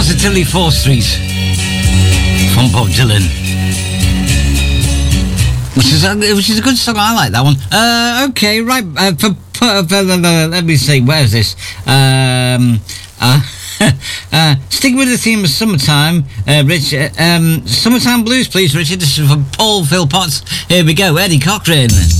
Positively 4th Street from Bob Dylan. Which is a good song. I like that one. Okay, right. Let me see. Where's this? Stick with the theme of summertime, Richard. Summertime blues, please, Richard. This is from Paul Philpotts. Here we go. Eddie Cochran.